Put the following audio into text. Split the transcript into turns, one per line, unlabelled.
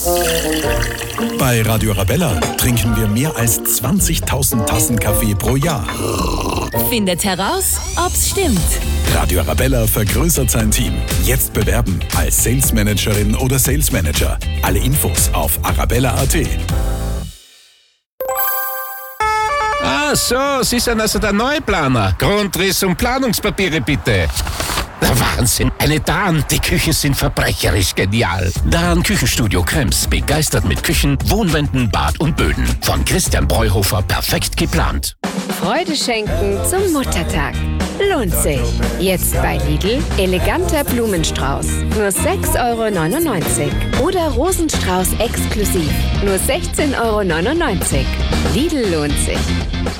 Bei Radio Arabella trinken wir mehr als 20.000 Tassen Kaffee pro Jahr.
Findet heraus, ob's stimmt.
Radio Arabella vergrößert sein Team. Jetzt bewerben als Sales Managerin oder Sales Manager. Alle Infos auf arabella.at.
Ah, so, Sie sind also der Neuplaner. Grundriss und Planungspapiere bitte. Der Wahnsinn, eine Dahn, die Küchen sind verbrecherisch genial. Dahn Küchenstudio Krems, begeistert mit Küchen, Wohnwänden, Bad und Böden. Von Christian Breuhofer perfekt geplant.
Freude schenken zum Muttertag. Lohnt sich. Jetzt bei Lidl eleganter Blumenstrauß. Nur 6,99 € Oder Rosenstrauß exklusiv. Nur 16,99 €. Lidl lohnt sich.